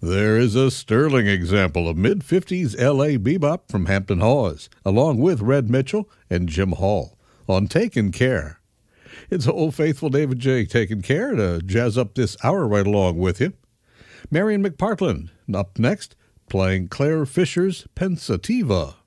There is a sterling example of mid-50s L.A. bebop from Hampton Hawes, along with Red Mitchell and Jim Hall, on Takin' Care. It's Old Faithful David J. taking care to jazz up this hour right along with you. Marion McPartland, up next, playing Claire Fisher's Pensativa.